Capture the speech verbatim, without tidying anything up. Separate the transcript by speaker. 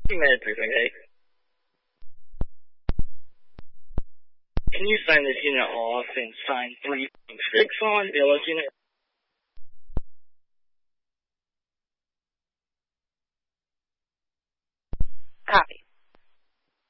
Speaker 1: Minute briefing, hey. Can you sign this unit off and sign three point six on the L S unit?
Speaker 2: Copy.